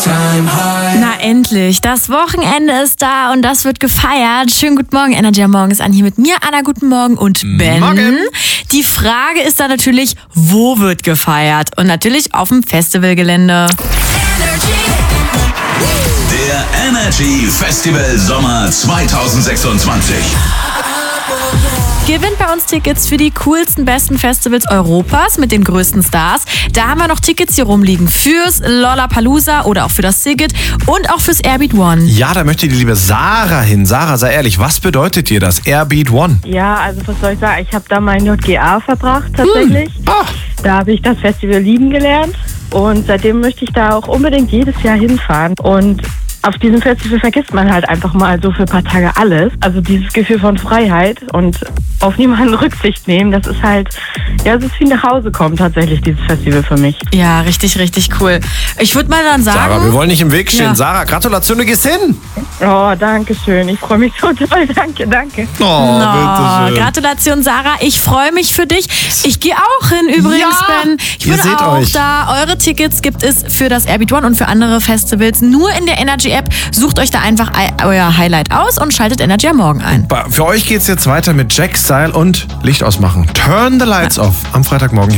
Na endlich, das Wochenende ist da und das wird gefeiert. Schönen guten Morgen, Energy am Morgen ist an hier mit mir, Anna, guten Morgen und Ben. Morgen. Die Frage ist da natürlich, wo wird gefeiert? Und natürlich auf dem Festivalgelände. Der Energy Festival Sommer 2026. Gewinnt bei uns Tickets für die coolsten, besten Festivals Europas mit den größten Stars. Da haben wir noch Tickets hier rumliegen fürs Lollapalooza oder auch für das Szigget und auch fürs Airbeat One. Ja, da möchte die liebe Sarah hin. Sarah, sei ehrlich, was bedeutet dir das Airbeat One? Ja, also was soll ich sagen? Ich habe da mein JGA verbracht tatsächlich. Da habe ich das Festival lieben gelernt und seitdem möchte ich da auch unbedingt jedes Jahr hinfahren. Und auf diesem Festival vergisst man halt einfach mal so für ein paar Tage alles. Also dieses Gefühl von Freiheit und auf niemanden Rücksicht nehmen, das ist halt, ja, es ist wie nach Hause kommen tatsächlich, dieses Festival für mich. Ja, richtig, richtig cool. Ich würde mal dann sagen... Sarah, wir wollen nicht im Weg stehen. Ja. Sarah, Gratulation, du gehst hin. Oh, danke schön. Ich freue mich so toll. Danke. Oh, bitteschön. Gratulation, Sarah. Ich freue mich für dich. Ich gehe auch hin übrigens, Ja, Ben. Ich ihr bin seht auch euch. da. Eure Tickets gibt es für das Airbeat One und für andere Festivals nur in der Energy-App. Sucht euch da einfach euer Highlight aus und schaltet Energy am Morgen ein. Für euch geht's jetzt weiter mit Jack Style und Licht ausmachen. Turn the lights off am Freitagmorgen.